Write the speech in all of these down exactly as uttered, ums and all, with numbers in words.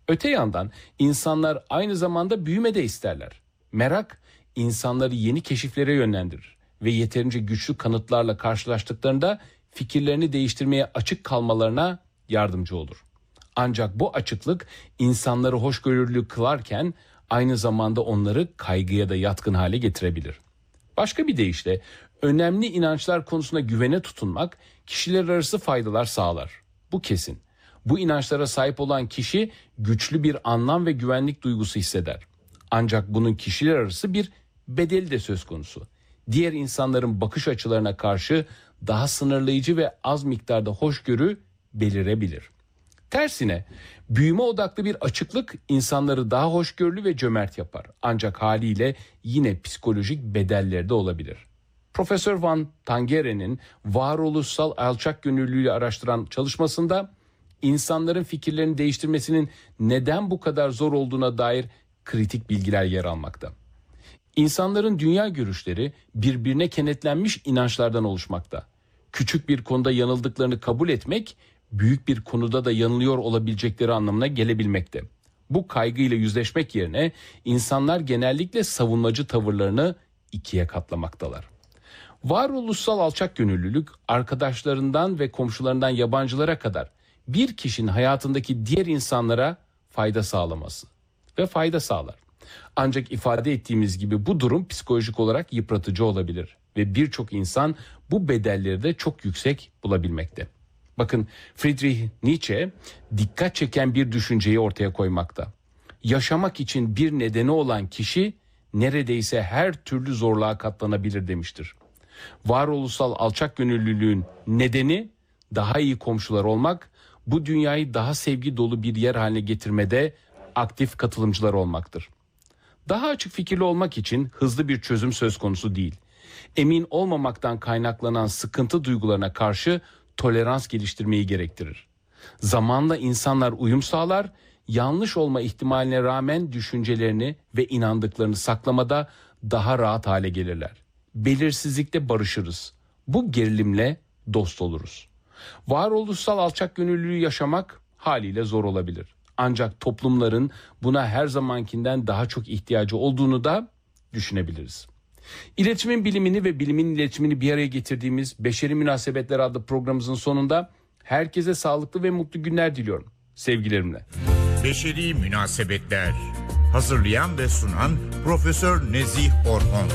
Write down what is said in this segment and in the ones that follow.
Öte yandan insanlar aynı zamanda büyüme de isterler. Merak insanları yeni keşiflere yönlendirir ve yeterince güçlü kanıtlarla karşılaştıklarında fikirlerini değiştirmeye açık kalmalarına yardımcı olur. Ancak bu açıklık insanları hoşgörülü kılarken aynı zamanda onları kaygıya da yatkın hale getirebilir. Başka bir deyişle önemli inançlar konusunda güvene tutunmak kişiler arası faydalar sağlar. Bu kesin. Bu inançlara sahip olan kişi güçlü bir anlam ve güvenlik duygusu hisseder. Ancak bunun kişiler arası bir bedeli de söz konusu. Diğer insanların bakış açılarına karşı daha sınırlayıcı ve az miktarda hoşgörü belirebilir. Tersine büyüme odaklı bir açıklık insanları daha hoşgörülü ve cömert yapar. Ancak haliyle yine psikolojik bedelleri de olabilir. Profesör Van Tangeren'in varoluşsal alçakgönüllülüğü araştıran çalışmasında insanların fikirlerini değiştirmesinin neden bu kadar zor olduğuna dair kritik bilgiler yer almakta. İnsanların dünya görüşleri birbirine kenetlenmiş inançlardan oluşmakta. Küçük bir konuda yanıldıklarını kabul etmek, büyük bir konuda da yanılıyor olabilecekleri anlamına gelebilmekte. Bu kaygıyla yüzleşmek yerine insanlar genellikle savunmacı tavırlarını ikiye katlamaktalar. Varoluşsal alçakgönüllülük arkadaşlarından ve komşularından yabancılara kadar bir kişinin hayatındaki diğer insanlara fayda sağlaması ve fayda sağlar. Ancak ifade ettiğimiz gibi bu durum psikolojik olarak yıpratıcı olabilir ve birçok insan bu bedelleri de çok yüksek bulabilmekte. Bakın Friedrich Nietzsche dikkat çeken bir düşünceyi ortaya koymakta. Yaşamak için bir nedeni olan kişi neredeyse her türlü zorluğa katlanabilir demiştir. Varoluşsal alçakgönüllülüğün nedeni daha iyi komşular olmak, bu dünyayı daha sevgi dolu bir yer haline getirmede aktif katılımcılar olmaktır. Daha açık fikirli olmak için hızlı bir çözüm söz konusu değil. Emin olmamaktan kaynaklanan sıkıntı duygularına karşı tolerans geliştirmeyi gerektirir. Zamanla insanlar uyum sağlar, yanlış olma ihtimaline rağmen düşüncelerini ve inandıklarını saklamada daha rahat hale gelirler. Belirsizlikte barışırız. Bu gerilimle dost oluruz. Varoluşsal alçakgönüllülüğü yaşamak haliyle zor olabilir. Ancak toplumların buna her zamankinden daha çok ihtiyacı olduğunu da düşünebiliriz. İletişimin bilimini ve bilimin iletişimini bir araya getirdiğimiz Beşeri Münasebetler adlı programımızın sonunda herkese sağlıklı ve mutlu günler diliyorum. Sevgilerimle. Beşeri Münasebetler. Hazırlayan ve sunan Profesör Nezih Orhon.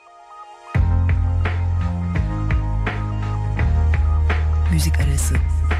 Müzik arası.